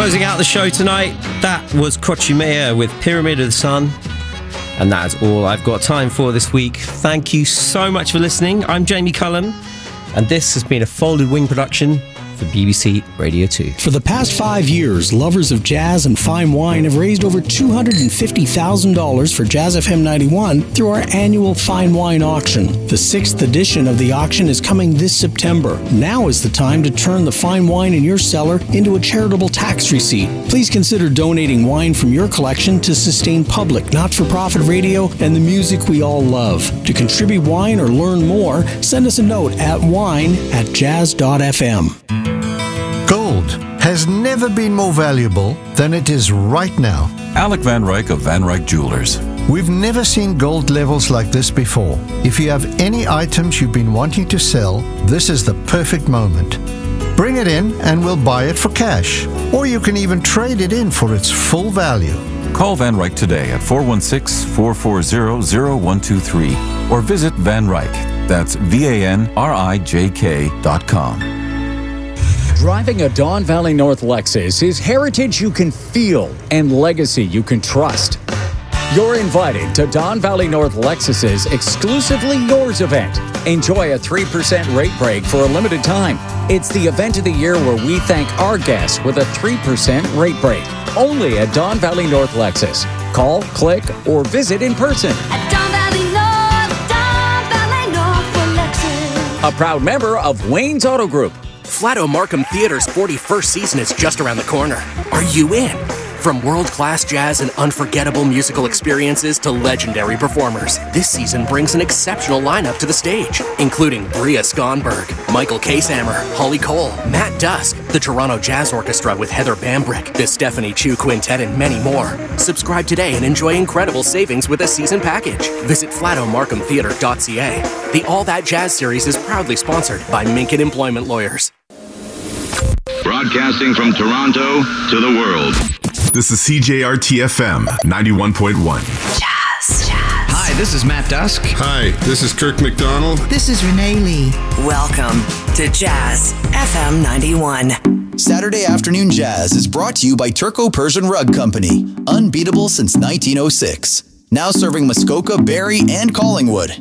Closing out the show tonight, that was Krochimea with Pyramid of the Sun. And that is all I've got time for this week. Thank you so much for listening. I'm Jamie Cullen, and this has been a Folded Wing production for BBC Radio 2. For the past 5 years, lovers of jazz and fine wine have raised over $250,000 for Jazz FM 91 through our annual fine wine auction. The 6th edition of the auction is coming this September. Now is the time to turn the fine wine in your cellar into a charitable tax receipt. Please consider donating wine from your collection to sustain public, not-for-profit radio and the music we all love. To contribute wine or learn more, send us a note at wine@jazz.fm. Gold has never been more valuable than it is right now. Alec Van Ryk of Van Ryk Jewelers. We've never seen gold levels like this before. If you have any items you've been wanting to sell, this is the perfect moment. Bring it in and we'll buy it for cash. Or you can even trade it in for its full value. Call Van Ryk today at 416-440-0123 or visit Van Ryk. That's VANRIJK.com. Driving a Don Valley North Lexus is heritage you can feel and legacy you can trust. You're invited to Don Valley North Lexus's Exclusively Yours event. Enjoy a 3% rate break for a limited time. It's the event of the year where we thank our guests with a 3% rate break. Only at Don Valley North Lexus. Call, click, or visit in person. At Don Valley North for Lexus. A proud member of Wayne's Auto Group. Flato Markham Theater's 41st season is just around the corner. Are you in? From world-class jazz and unforgettable musical experiences to legendary performers, this season brings an exceptional lineup to the stage, including Bria Skonberg, Michael Kasamer, Holly Cole, Matt Dusk, the Toronto Jazz Orchestra with Heather Bambrick, the Stephanie Chu Quintet, and many more. Subscribe today and enjoy incredible savings with a season package. Visit flatomarkhamtheater.ca. The All That Jazz series is proudly sponsored by Minkett Employment Lawyers. Broadcasting from Toronto to the world. This is CJRT-FM 91.1. Jazz. Hi, this is Matt Dusk. Hi, this is Kirk McDonald. This is Renee Lee. Welcome to Jazz FM 91. Saturday Afternoon Jazz is brought to you by Turco-Persian Rug Company. Unbeatable since 1906. Now serving Muskoka, Barrie, and Collingwood.